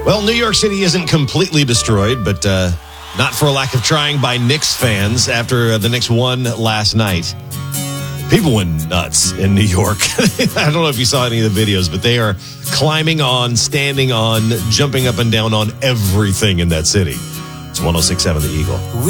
Well, New York City isn't completely destroyed, but not for a lack of trying by Knicks fans after the Knicks won last night. People went nuts in New York. I don't know if you saw any of the videos, but they are climbing on, standing on, jumping up and down on everything in that city. It's 106.7 The Eagle.